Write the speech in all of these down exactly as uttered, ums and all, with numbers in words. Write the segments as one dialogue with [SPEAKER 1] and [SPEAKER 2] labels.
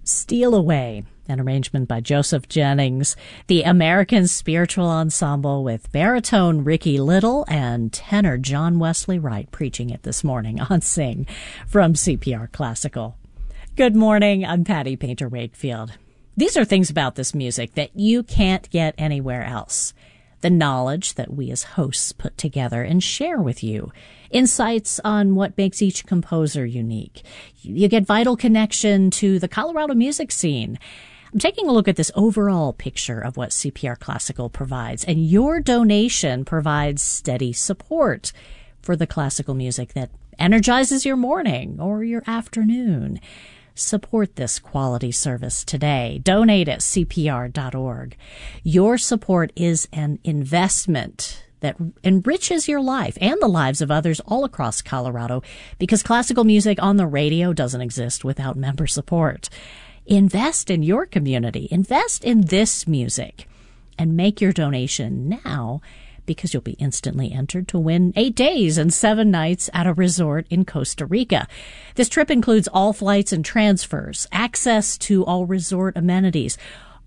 [SPEAKER 1] Steal Away, an arrangement by Joseph Jennings, the American Spiritual Ensemble with baritone Ricky Little and tenor John Wesley Wright preaching it this morning on Sing from C P R Classical. Good morning, I'm Patty Painter Wakefield. These are things about this music that you can't get anywhere else. The knowledge that we as hosts put together and share with you. Insights on what makes each composer unique. You get vital connection to the Colorado music scene. I'm taking a look at this overall picture of what C P R Classical provides, and your donation provides steady support for the classical music that energizes your morning or your afternoon. Support this quality service today. Donate at C P R dot org. Your support is an investment that enriches your life and the lives of others all across Colorado, because classical music on the radio doesn't exist without member support. Invest in your community. Invest in this music and make your donation now, because you'll be instantly entered to win eight days and seven nights at a resort in Costa Rica. This trip includes all flights and transfers, access to all resort amenities,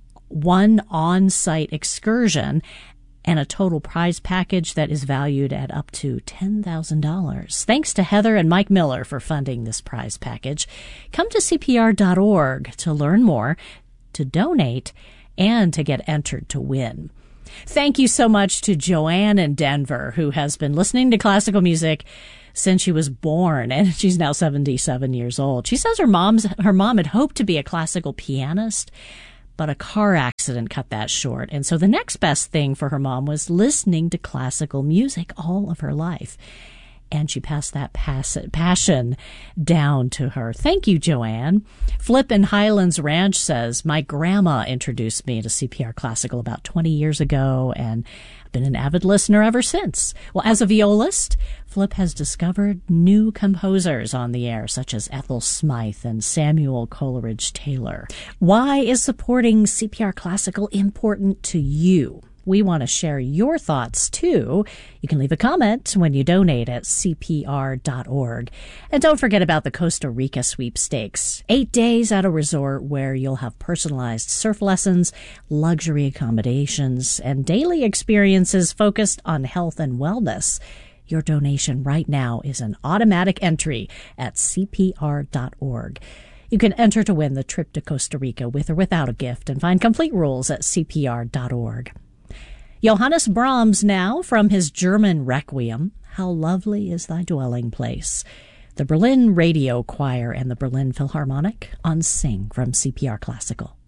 [SPEAKER 1] one on-site excursion, and a total prize package that is valued at up to ten thousand dollars. Thanks to Heather and Mike Miller for funding this prize package. Come to C P R dot org to learn more, to donate, and to get entered to win. Thank you so much to Joanne in Denver, who has been listening to classical music since she was born, and she's now seventy-seven years old. She says her mom's her mom had hoped to be a classical pianist, but a car accident cut that short. And so the next best thing for her mom was listening to classical music all of her life. And she passed that pass- passion down to her. Thank you, Joanne. Flip in Highlands Ranch says, my grandma introduced me to C P R Classical about twenty years ago, and I've been an avid listener ever since. Well, as a violist, Flip has discovered new composers on the air, such as Ethel Smythe and Samuel Coleridge Taylor. Why is supporting C P R Classical important to you? We want to share your thoughts, too. You can leave a comment when you donate at C P R dot org. And don't forget about the Costa Rica sweepstakes. Eight days at a resort where you'll have personalized surf lessons, luxury accommodations, and daily experiences focused on health and wellness. Your donation right now is an automatic entry at C P R dot org. You can enter to win the trip to Costa Rica with or without a gift, and find complete rules at C P R dot org. Johannes Brahms now from his German Requiem, How Lovely is Thy Dwelling Place. The Berlin Radio Choir and the Berlin Philharmonic on Sing from C P R Classical.